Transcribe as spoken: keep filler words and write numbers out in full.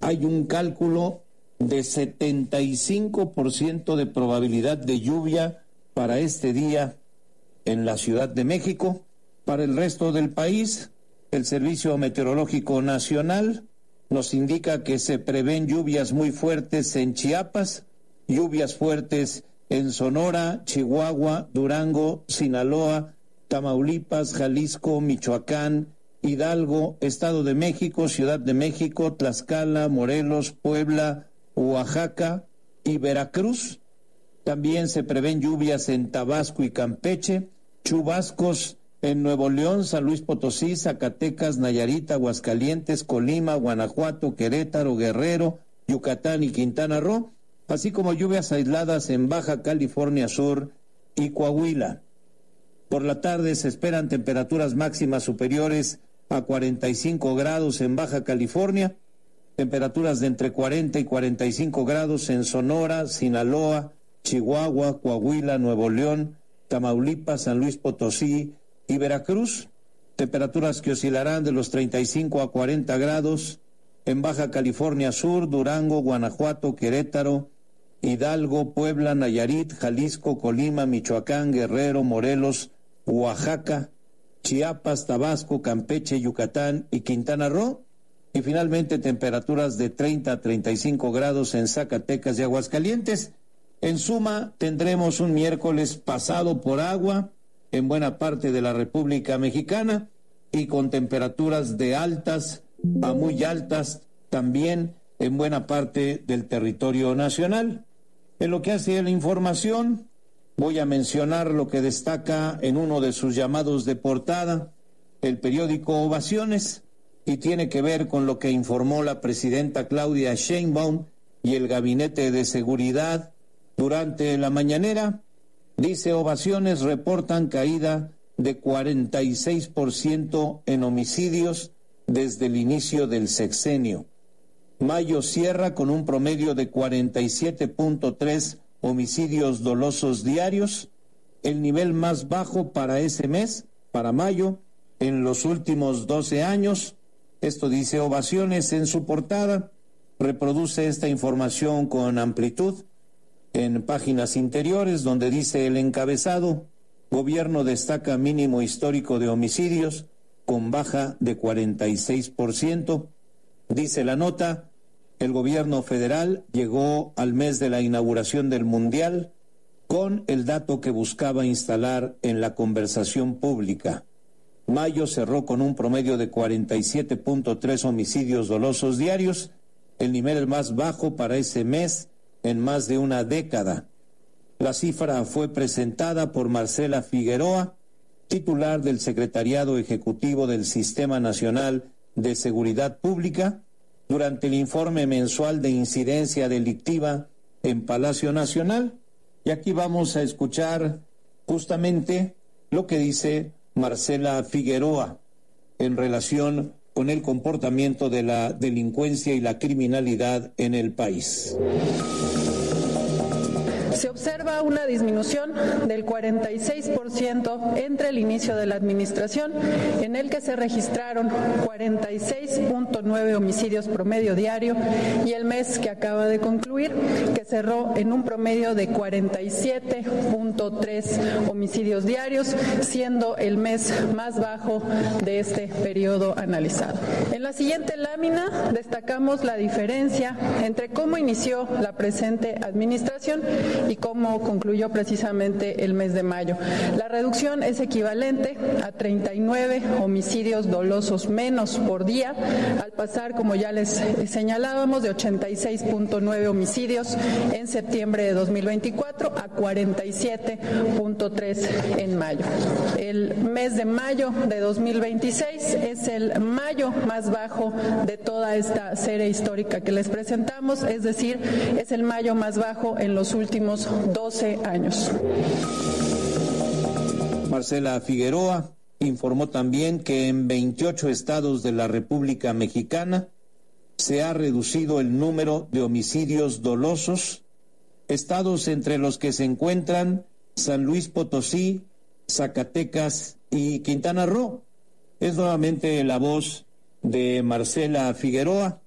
hay un cálculo de setenta y cinco por ciento de probabilidad de lluvia para este día en la Ciudad de México. Para el resto del país, el Servicio Meteorológico Nacional nos indica que se prevén lluvias muy fuertes en Chiapas, lluvias fuertes en Sonora, Chihuahua, Durango, Sinaloa, Tamaulipas, Jalisco, Michoacán, Hidalgo, Estado de México, Ciudad de México, Tlaxcala, Morelos, Puebla, Oaxaca y Veracruz. También se prevén lluvias en Tabasco y Campeche, chubascos en Nuevo León, San Luis Potosí, Zacatecas, Nayarit, Aguascalientes, Colima, Guanajuato, Querétaro, Guerrero, Yucatán y Quintana Roo, así como lluvias aisladas en Baja California Sur y Coahuila. Por la tarde se esperan temperaturas máximas superiores a cuarenta y cinco grados en Baja California, temperaturas de entre cuarenta y cuarenta y cinco grados en Sonora, Sinaloa, Chihuahua, Coahuila, Nuevo León, Tamaulipas, San Luis Potosí y Veracruz, temperaturas que oscilarán de los treinta y cinco a cuarenta grados en Baja California Sur, Durango, Guanajuato, Querétaro, Hidalgo, Puebla, Nayarit, Jalisco, Colima, Michoacán, Guerrero, Morelos, Oaxaca, Chiapas, Tabasco, Campeche, Yucatán y Quintana Roo, y finalmente temperaturas de treinta a treinta y cinco grados en Zacatecas y Aguascalientes. En suma, tendremos un miércoles pasado por agua en buena parte de la República Mexicana y con temperaturas de altas a muy altas también en buena parte del territorio nacional. En lo que hace a la información, voy a mencionar lo que destaca en uno de sus llamados de portada el periódico Ovaciones, y tiene que ver con lo que informó la presidenta Claudia Sheinbaum y el Gabinete de Seguridad durante la mañanera. Dice: Ovaciones reportan caída de cuarenta y seis por ciento en homicidios desde el inicio del sexenio. Mayo cierra con un promedio de cuarenta y siete punto tres homicidios dolosos diarios, el nivel más bajo para ese mes, para mayo, en los últimos doce años. Esto dice Ovaciones en su portada. Reproduce esta información con amplitud en páginas interiores, donde dice el encabezado: Gobierno destaca mínimo histórico de homicidios con baja de cuarenta y seis por ciento. Dice la nota: el gobierno federal llegó al mes de la inauguración del Mundial con el dato que buscaba instalar en la conversación pública. Mayo cerró con un promedio de cuarenta y siete punto tres homicidios dolosos diarios, el nivel más bajo para ese mes en más de una década. La cifra fue presentada por Marcela Figueroa, titular del Secretariado Ejecutivo del Sistema Nacional de Seguridad Pública, durante el informe mensual de incidencia delictiva en Palacio Nacional. Y aquí vamos a escuchar justamente lo que dice Marcela Figueroa en relación con el comportamiento de la delincuencia y la criminalidad en el país. Se observa una disminución del cuarenta y seis por ciento entre el inicio de la administración, en el que se registraron cuarenta y seis punto nueve homicidios promedio diario, y el mes que acaba de concluir, que cerró en un promedio de cuarenta y siete punto tres homicidios diarios, siendo el mes más bajo de este periodo analizado. En la siguiente lámina destacamos la diferencia entre cómo inició la presente administración y cómo concluyó precisamente el mes de mayo. La reducción es equivalente a treinta y nueve homicidios dolosos menos por día, al pasar, como ya les señalábamos, de ochenta y seis punto nueve homicidios en septiembre de dos mil veinticuatro a cuarenta y siete punto tres en mayo. El mes de mayo de dos mil veintiséis es el mayo más bajo de toda esta serie histórica que les presentamos, es decir, es el mayo más bajo en los últimos doce años. Marcela Figueroa informó también que en veintiocho estados de la República Mexicana se ha reducido el número de homicidios dolosos, estados entre los que se encuentran San Luis Potosí, Zacatecas y Quintana Roo. Es nuevamente la voz de Marcela Figueroa